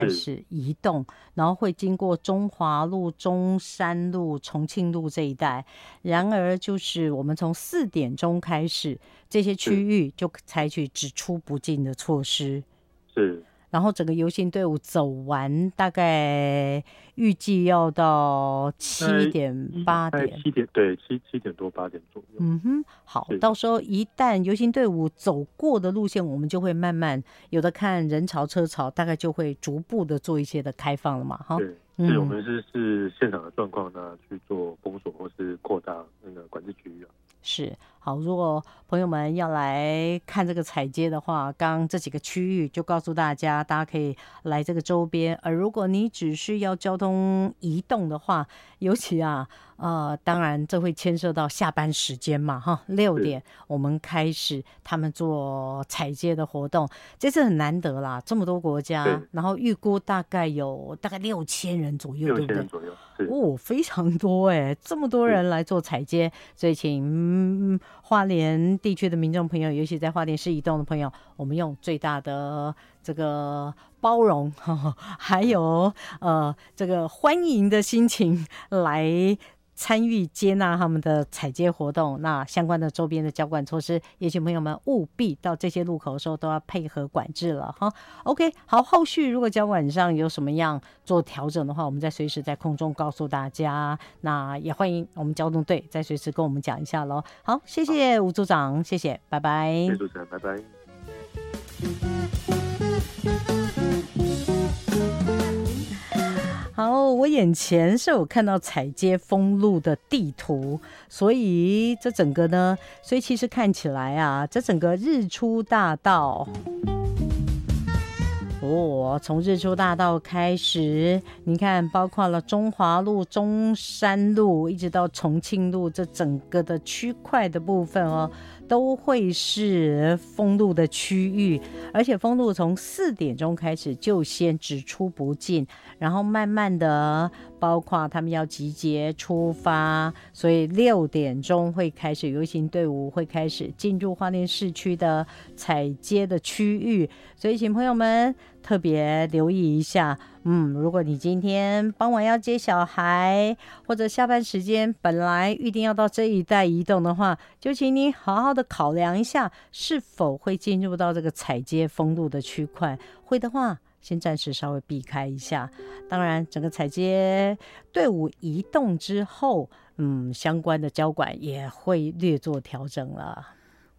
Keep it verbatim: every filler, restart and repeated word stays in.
开始移动，然后会经过中华路、中山路、重庆路这一带。然而，就是我们从四点钟开始，这些区域就采取只出不进的措施。 是。 然后整个游行队伍走完，大概预计要到七点八点， 七点对七七点多八点左右。 嗯哼，好，到时候一旦游行队伍走过的路线，我们就会慢慢有的看人潮车潮，大概就会逐步的做一些的开放了嘛，哈。 对，是、嗯、我们是是现场的状况呢去做封锁或是扩大那个管制区域啊。 是，好，如果朋友们要来看这个踩街的话，刚刚这几个区域就告诉大家，大家可以来这个周边。而如果你只是要交通移动的话，尤其啊，呃，当然这会牵涉到下班时间嘛，哈，六点我们开始他们做踩街的活动，这次很难得啦，这么多国家，然后预估大概有大概六千人左右，对不对？ 左右， 哦，非常多哎，这么多人来做踩街，所以请嗯花莲地区的民众朋友，尤其在花莲市移动的朋友，我们用最大的这个包容，呵呵还有呃这个欢迎的心情来参与接纳他们的踩街活动。那相关的周边的交管措施，也请朋友们务必到这些路口的时候都要配合管制了哈。OK， 好，后续如果交管上有什么样做调整的话，我们再随时在空中告诉大家。那也欢迎我们交通队再随时跟我们讲一下咯。好，谢谢吴组长，谢谢，拜拜。 谢谢主持人，拜拜。 好，我眼前是有看到踩街封路的地图，所以这整个呢，所以其实看起来啊，这整个日出大道，哦，从日出大道开始，你看，包括了中华路、中山路，一直到重庆路，这整个的区块的部分哦，都会是封路的区域，而且封路从四点钟开始就先只出不进，然后慢慢的，包括他们要集结出发，所以六点钟会开始游行队伍会开始进入花莲市区的踩街的区域，所以请朋友们特别留意一下。嗯，如果你今天傍晚要接小孩，或者下班时间本来预定要到这一带移动的话，就请你好好的考量一下，是否会进入到这个踩街封路的区块。会的话，先暂时稍微避开一下。当然，整个踩街队伍移动之后，嗯，相关的交管也会略做调整了。